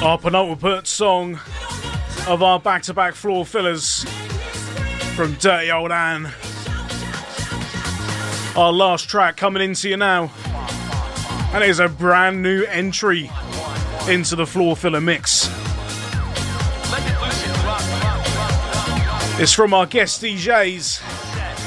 Our penultimate song of our back-to-back floor fillers from Dirty Old Anne. Our last track coming into you now, and it is a brand new entry into the floor filler mix. It's from our guest DJs.